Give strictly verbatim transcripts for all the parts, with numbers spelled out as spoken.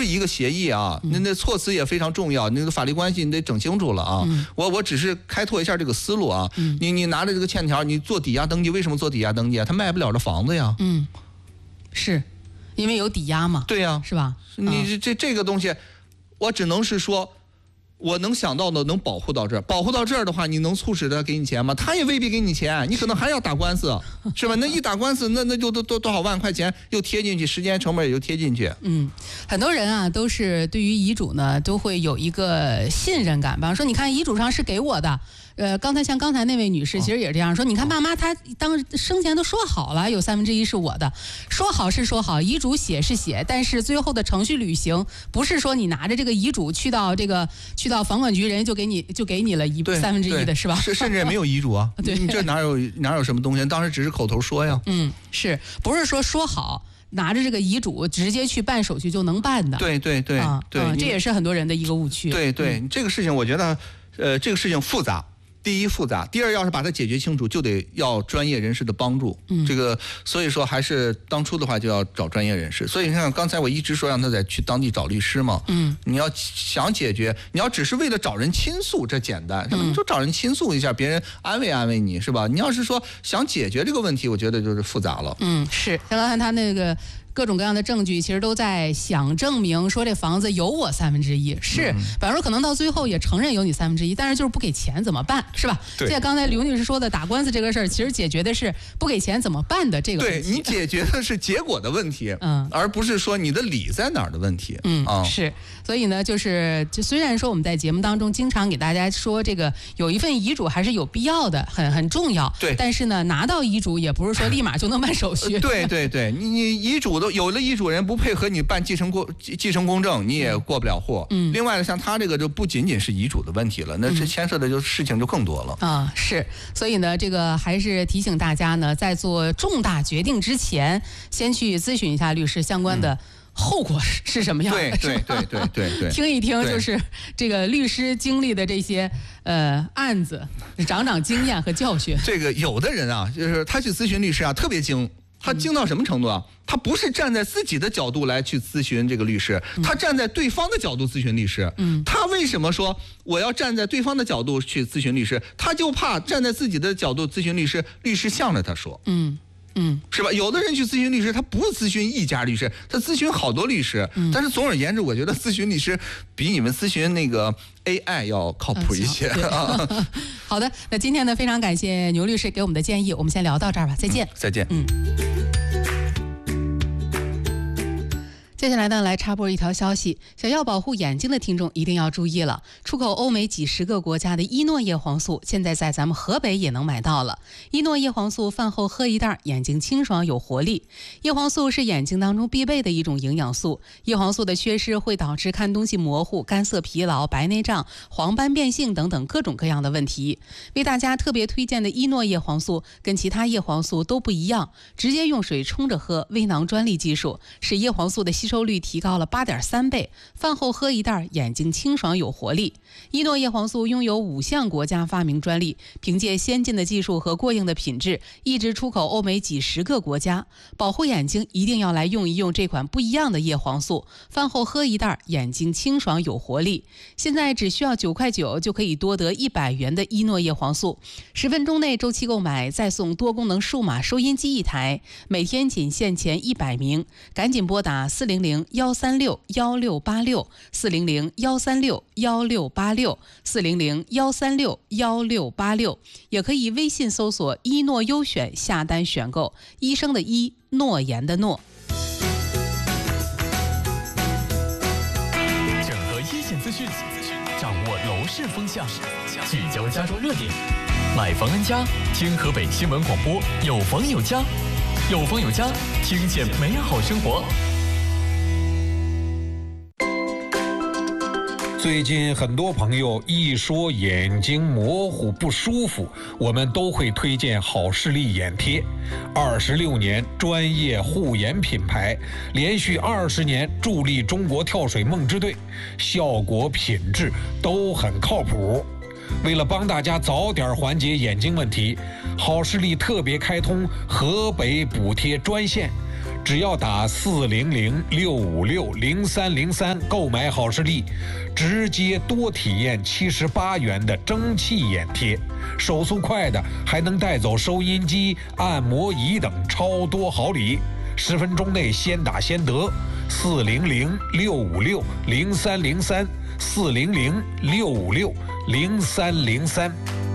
是一个协议啊，那那措辞也非常重要，那个法律关系你得整清楚了啊。嗯、我我只是开拓一下这个思路啊。嗯、你你拿着这个欠条，你做抵押登记，为什么做抵押登记啊？他卖不了这房子呀。 嗯，是因为有抵押嘛？ 对呀， 是吧？ 你这这这个东西，我只能是说。我能想到的能保护到这儿，保护到这儿的话，你能促使他给你钱吗？他也未必给你钱，你可能还要打官司，是吧？那一打官司，那那就多多多少万块钱又贴进去，时间成本也就贴进去。 嗯，很多人啊都是对于遗嘱呢都会有一个信任感，比方说，你看遗嘱上是给我的。呃，刚才像刚才那位女士，其实也是这样说。你看，爸妈她当生前都说好了，有三分之一是我的，说好是说好，遗嘱写是写，但是最后的程序履行，不是说你拿着这个遗嘱去到这个去到房管局，人家就给你就给你了一三分之一的是吧？ 是，甚至也没有遗嘱啊。对，你这哪有哪有什么东西？当时只是口头说呀。 嗯，是不是说说好？拿着这个遗嘱直接去办手续就能办的？ 对对对、啊、对、 嗯，这也是很多人的一个误区。 对对、嗯，这个事情我觉得，呃，这个事情复杂。第一复杂，第二要是把它解决清楚，就得要专业人士的帮助。嗯，这个所以说还是当初的话就要找专业人士。所以你看刚才我一直说让他在去当地找律师嘛。嗯，你要想解决，你要只是为了找人倾诉，这简单，是吧？你就找人倾诉一下，别人安慰安慰你，是吧？你要是说想解决这个问题，我觉得就是复杂了。 嗯，是像刚才他那个。各种各样的证据其实都在想证明说这房子有我三分之一，是，比方说可能到最后也承认有你三分之一，但是就是不给钱怎么办，是吧？ 对。 现在刚才刘女士说的打官司这个事儿，其实解决的是不给钱怎么办的这个问题。 对，你解决的是结果的问题，嗯，而不是说你的理在哪儿的问题。 嗯啊，是。所以呢，就是就虽然说我们在节目当中经常给大家说这个有一份遗嘱还是有必要的，很很重要。 对。 但是呢，拿到遗嘱也不是说立马就能办手续。 对对对，你你遗嘱都有了，遗嘱人不配合你办继承过继承公证，你也过不了户。嗯，另外像他这个就不仅仅是遗嘱的问题了，那这牵涉的就事情就更多了。 啊、嗯，是，所以呢，这个还是提醒大家呢，在做重大决定之前，先去咨询一下律师相关的。嗯后果是什么样的？ 对对对对对对， 听一听就是这个律师经历的这些呃案子，长长经验和教训。 这个有的人啊，就是他去咨询律师啊，特别精，他精到什么程度啊？他不是站在自己的角度来去咨询这个律师，他站在对方的角度咨询律师。嗯，他为什么说我要站在对方的角度去咨询律师？他就怕站在自己的角度咨询律师，律师向着他说。嗯。嗯，是吧？有的人去咨询律师，他不咨询一家律师，他咨询好多律师。嗯，但是总而言之，我觉得咨询律师比你们咨询那个 A I 要靠谱一些。 嗯、好的，那今天呢，非常感谢牛律师给我们的建议，我们先聊到这儿吧，再见。 嗯、再见。 嗯。接下来呢，来插播一条消息，想要保护眼睛的听众一定要注意了。出口欧美几十个国家的伊诺叶黄素，现在在咱们河北也能买到了。伊诺叶黄素饭后喝一袋，眼睛清爽有活力。叶黄素是眼睛当中必备的一种营养素，叶黄素的缺失会导致看东西模糊、干涩疲劳、白内障、黄斑变性等等各种各样的问题。为大家特别推荐的伊诺叶黄素跟其他叶黄素都不一样，直接用水冲着喝，微囊专利技术，使叶黄素的吸收率提高了 八点三 倍，饭后喝一袋，眼睛清爽有活力。伊诺叶黄素拥有五项国家发明专利，凭借先进的技术和过硬的品质，一直出口欧美几十个国家。保护眼睛一定要来用一用这款不一样的叶黄素，饭后喝一袋，眼睛清爽有活力。现在只需要九块九就可以多得一百元的伊诺叶黄素，十分钟内周期购买再送多功能数码收音机一台，每天仅限前一百名，赶紧拨打四零零幺三六幺六八六四零零幺三六幺六八六四零零幺三六幺六八六，也可以微信搜索“伊诺优选”下单选购。医生的医，诺言的诺。 整合一线资讯，掌握楼市风向，聚焦家中热点。买房安家，听河北新闻广播，有房有家，有房有家，听见美好生活。 最近很多朋友一说眼睛模糊不舒服，我们都会推荐好视力眼贴。二十六年专业护眼品牌，连续二十年助力中国跳水梦之队，效果品质都很靠谱。为了帮大家早点缓解眼睛问题，好视力特别开通河北补贴专线， 只要打四零零六五六零三零三购买好视力，直接多体验七十八元的蒸汽眼贴，手速快的还能带走收音机、按摩仪等超多好礼。十分钟内先打先得，四零零六五六零三零三，四零零六五六零三零三。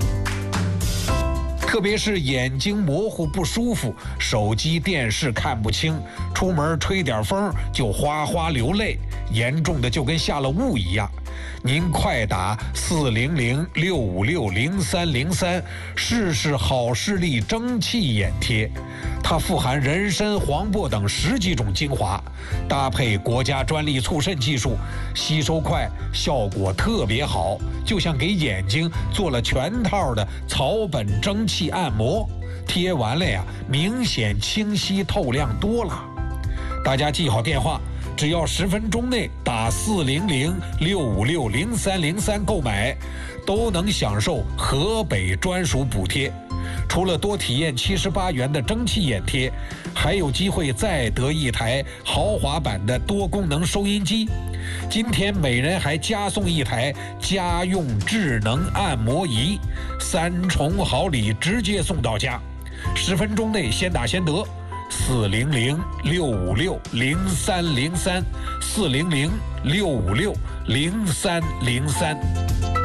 特别是眼睛模糊不舒服，手机电视看不清，出门吹点风就哗哗流泪，严重的就跟下了雾一样。您快打四零零六五六零三零三试试好视力蒸汽眼贴，它富含人参、黄柏等十几种精华，搭配国家专利促渗技术，吸收快，效果特别好，就像给眼睛做了全套的草本蒸汽按摩，贴完了呀，明显清晰透亮多了。大家记好电话，只要十分钟内打四零零六五六零三零三购买，都能享受河北专属补贴。除了多体验七十八元的蒸汽眼贴，还有机会再得一台豪华版的多功能收音机。今天每人还加送一台家用智能按摩仪，三重好礼直接送到家。十分钟内先打先得，四零零六五六零三零三，四零零六五六零三零三。